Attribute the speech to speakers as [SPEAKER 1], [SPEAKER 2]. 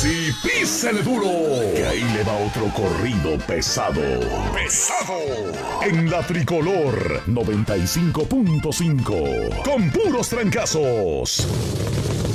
[SPEAKER 1] Sí, písele duro, que ahí le va otro corrido pesado. En la Tricolor 95.5, con puros trancazos.